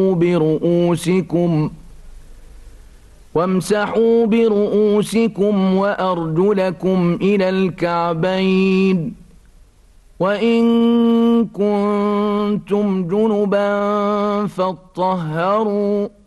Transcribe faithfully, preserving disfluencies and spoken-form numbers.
برؤوسكم وامسحوا برؤوسكم وأرجلكم إلى الكعبين وإن كنتم جنبا فاطهروا